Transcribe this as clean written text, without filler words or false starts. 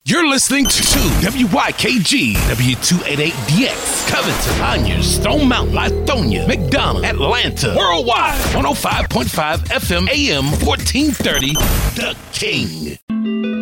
You're listening to WYKG, W288DX, Covington, Conyers, Stone Mountain, Lithonia, McDonough, Atlanta, worldwide, 105.5 FM, AM 1430, The King.